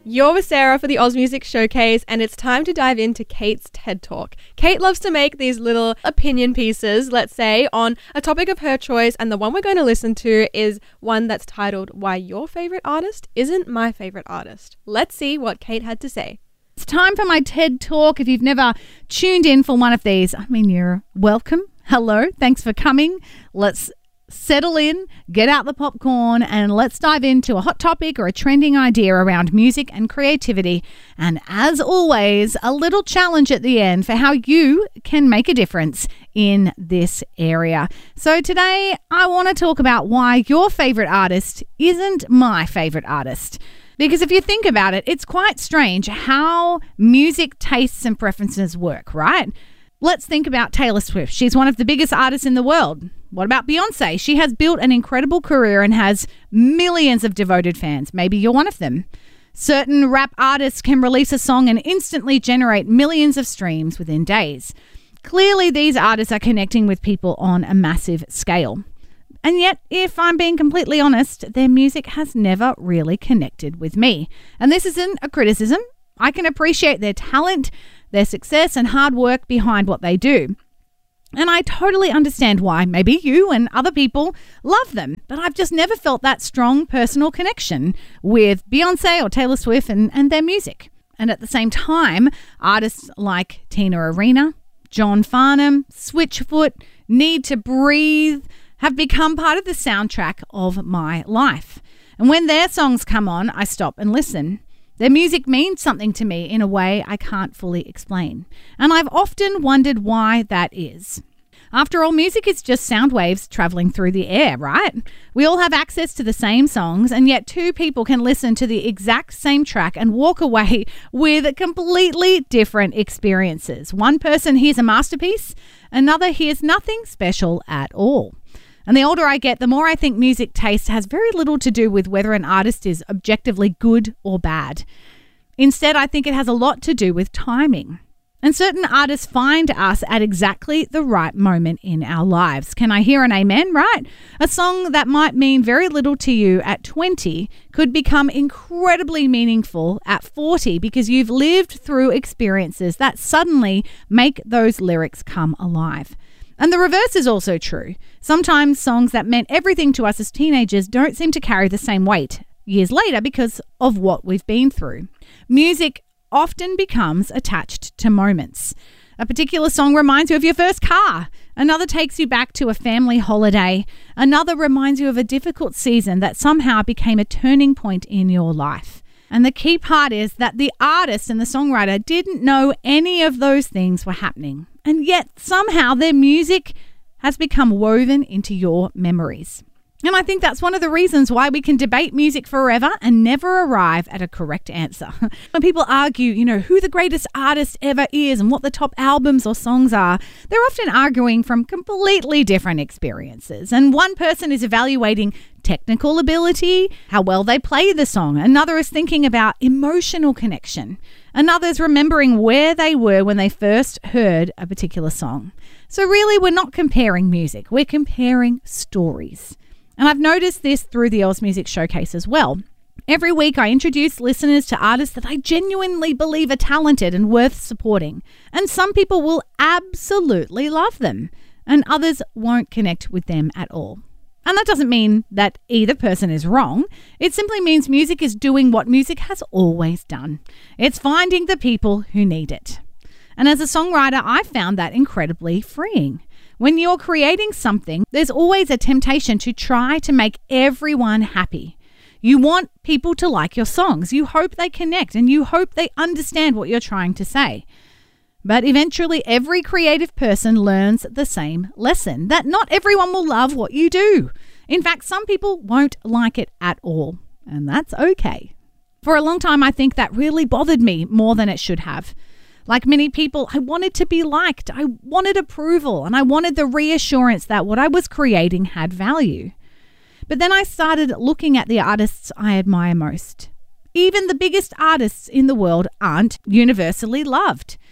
You're with Sarah for the Oz Music Showcase, and it's time to dive into Kate's TED Talk. Kate loves to make these little opinion pieces, let's say, on a topic of her choice, and the one we're going to listen to is one that's titled, Why Your Favorite Artist Isn't My Favorite Artist. Let's see what Kate had to say. It's time for my TED Talk. If you've never tuned in for one of these, you're welcome. Hello, thanks for coming. Let's settle in, get out the popcorn, and let's dive into a hot topic or a trending idea around music and creativity. And as always, a little challenge at the end for how you can make a difference in this area. So today, I want to talk about why your favorite artist isn't my favorite artist. Because if you think about it, it's quite strange how music tastes and preferences work, right? Let's think about Taylor Swift. She's one of the biggest artists in the world. What about Beyonce? She has built an incredible career and has millions of devoted fans. Maybe you're one of them. Certain rap artists can release a song and instantly generate millions of streams within days. Clearly, these artists are connecting with people on a massive scale. And yet, if I'm being completely honest, their music has never really connected with me. And this isn't a criticism. I can appreciate their talent, their success, and hard work behind what they do. And I totally understand why maybe you and other people love them, but I've just never felt that strong personal connection with Beyonce or Taylor Swift and their music. And at the same time, artists like Tina Arena, John Farnham, Switchfoot, Need to Breathe have become part of the soundtrack of my life. And when their songs come on, I stop and listen. Their music means something to me in a way I can't fully explain. And I've often wondered why that is. After all, music is just sound waves traveling through the air, right? We all have access to the same songs, and yet two people can listen to the exact same track and walk away with completely different experiences. One person hears a masterpiece, another hears nothing special at all. And the older I get, the more I think music taste has very little to do with whether an artist is objectively good or bad. Instead, I think it has a lot to do with timing. And certain artists find us at exactly the right moment in our lives. Can I hear an amen, right? A song that might mean very little to you at 20 could become incredibly meaningful at 40 because you've lived through experiences that suddenly make those lyrics come alive. And the reverse is also true. Sometimes songs that meant everything to us as teenagers don't seem to carry the same weight years later because of what we've been through. Music often becomes attached to moments. A particular song reminds you of your first car. Another takes you back to a family holiday. Another reminds you of a difficult season that somehow became a turning point in your life. And the key part is that the artist and the songwriter didn't know any of those things were happening. And yet somehow their music has become woven into your memories. And I think that's one of the reasons why we can debate music forever and never arrive at a correct answer. When people argue, who the greatest artist ever is and what the top albums or songs are, they're often arguing from completely different experiences. And one person is evaluating technical ability, how well they play the song. Another is thinking about emotional connection. Another is remembering where they were when they first heard a particular song. So really, we're not comparing music. We're comparing stories. And I've noticed this through the Oz Music Showcase as well. Every week I introduce listeners to artists that I genuinely believe are talented and worth supporting. And some people will absolutely love them, and others won't connect with them at all. And that doesn't mean that either person is wrong. It simply means music is doing what music has always done. It's finding the people who need it. And as a songwriter, I found that incredibly freeing. When you're creating something, there's always a temptation to try to make everyone happy. You want people to like your songs. You hope they connect and you hope they understand what you're trying to say. But eventually, every creative person learns the same lesson, that not everyone will love what you do. In fact, some people won't like it at all, and that's okay. For a long time, I think that really bothered me more than it should have. Like many people, I wanted to be liked, I wanted approval, and I wanted the reassurance that what I was creating had value. But then I started looking at the artists I admire most. Even the biggest artists in the world aren't universally loved.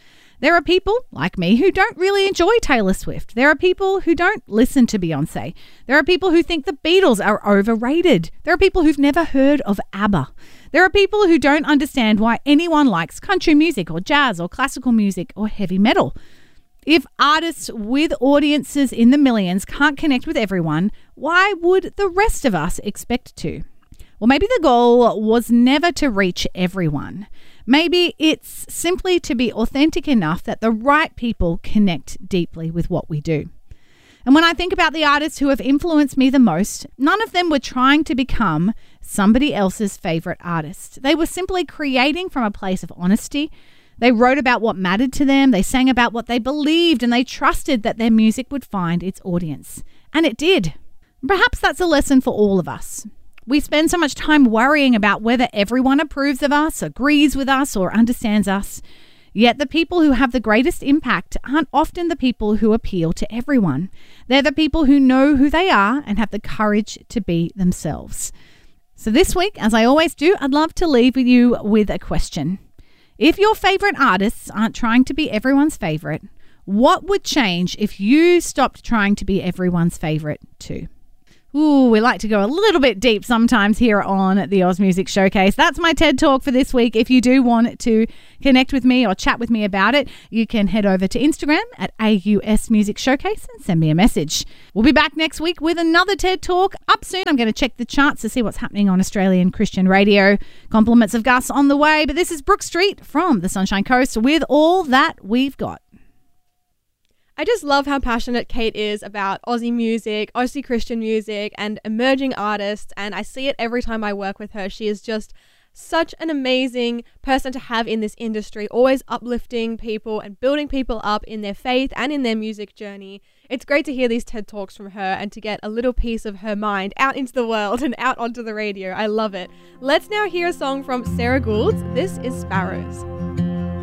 There are people like me who don't really enjoy Taylor Swift. There are people who don't listen to Beyonce. There are people who think the Beatles are overrated. There are people who've never heard of ABBA. There are people who don't understand why anyone likes country music or jazz or classical music or heavy metal. If artists with audiences in the millions can't connect with everyone, why would the rest of us expect to? Well, maybe the goal was never to reach everyone. Maybe it's simply to be authentic enough that the right people connect deeply with what we do. And when I think about the artists who have influenced me the most, none of them were trying to become somebody else's favorite artist. They were simply creating from a place of honesty. They wrote about what mattered to them, they sang about what they believed, and they trusted that their music would find its audience. And it did. Perhaps that's a lesson for all of us. We spend so much time worrying about whether everyone approves of us, agrees with us, or understands us. Yet the people who have the greatest impact aren't often the people who appeal to everyone. They're the people who know who they are and have the courage to be themselves. So this week, as I always do, I'd love to leave you with a question. If your favorite artists aren't trying to be everyone's favorite, what would change if you stopped trying to be everyone's favorite too? Ooh, we like to go a little bit deep sometimes here on the Oz Music Showcase. That's my TED Talk for this week. If you do want to connect with me or chat with me about it, you can head over to Instagram at AUS Music Showcase and send me a message. We'll be back next week with another TED Talk. Up soon, I'm going to check the charts to see what's happening on Australian Christian radio. Compliments of Gus on the way, but this is Brooke Street from the Sunshine Coast with all that we've got. I just love how passionate Kate is about Aussie music, Aussie Christian music, and emerging artists, and I see it every time I work with her. She is just such an amazing person to have in this industry, always uplifting people and building people up in their faith and in their music journey. It's great to hear these TED Talks from her and to get a little piece of her mind out into the world and out onto the radio. I love it. Let's now hear a song from Sarah Gould. This is Sparrows.